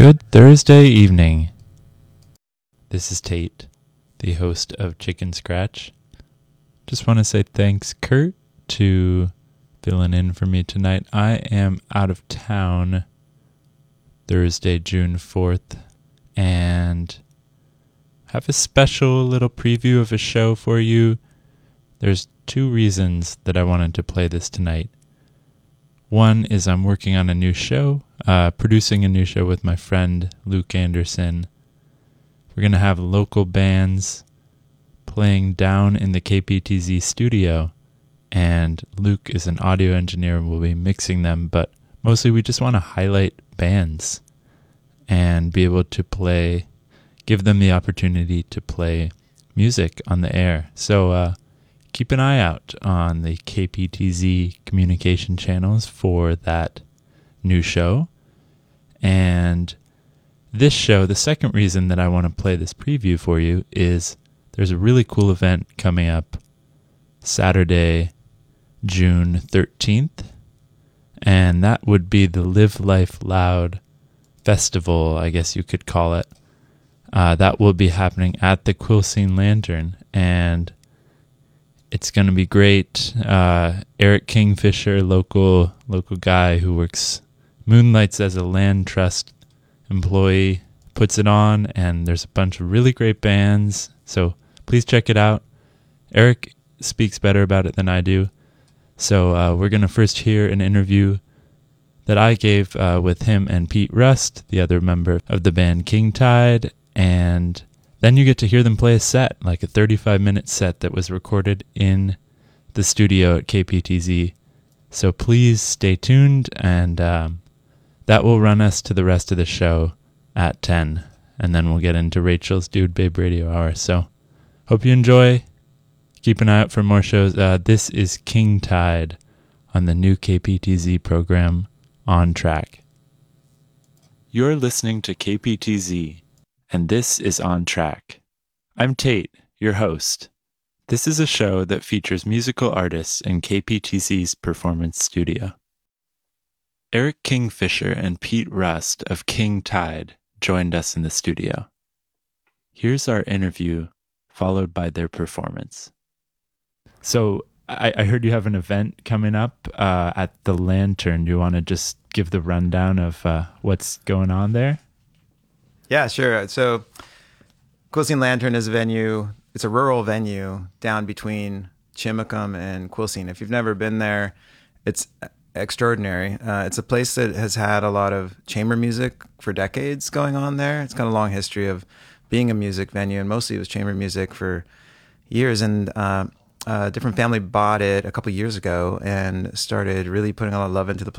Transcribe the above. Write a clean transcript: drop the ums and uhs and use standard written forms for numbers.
Good Thursday evening. This is Tate, the host of Chicken Scratch. Just want to say thanks, Kurt, to filling in for me tonight. I am out of town Thursday, June 4th, and have a special little preview of a show for you. There's two reasons that I wanted to play this tonight. One is I'm working on a new show, producing a new show with my friend Luke Anderson. We're going to have local bands playing down in the KPTZ studio, and Luke is an audio engineer and will be mixing them, but mostly we just want to highlight bands and be able to play, give them the opportunity to play music on the air. So keep an eye out on the KPTZ communication channels for that new show. And this show, the second reason that I want to play this preview for you is there's a really cool event coming up Saturday, June 13th. And that would be the Live Life Loud Festival, I guess you could call it. That will be happening at the Quilcene Lantern. And it's going to be great. Eric Kingfisher, local guy who moonlights as a land trust employee, puts it on, and there's a bunch of really great bands. So please check it out. Eric speaks better about it than I do. So we're going to first hear an interview that I gave with him and Pete Rust, the other member of the band King Tide, and then you get to hear them play a set, like a 35-minute set that was recorded in the studio at KPTZ. So please stay tuned, and that will run us to the rest of the show at 10. And then we'll get into Rachel's Dude Babe Radio Hour. So hope you enjoy. Keep an eye out for more shows. This is King Tide on the new KPTZ program, On Track. You're listening to KPTZ. And this is On Track. I'm Tate, your host. This is a show that features musical artists in KPTZ's performance studio. Eric Kingfisher and Pete Rust of King Tide joined us in the studio. Here's our interview, followed by their performance. So, I heard you have an event coming up at the Lantern. Do you want to just give the rundown of what's going on there? Yeah, sure. So Quilcene Lantern is a venue. It's a rural venue down between Chimacum and Quilcene. If you've never been there, it's extraordinary. It's a place that has had a lot of chamber music for decades going on there. It's got a long history of being a music venue, and mostly it was chamber music for years. And a different family bought it a couple years ago and started really putting a lot of love into the place.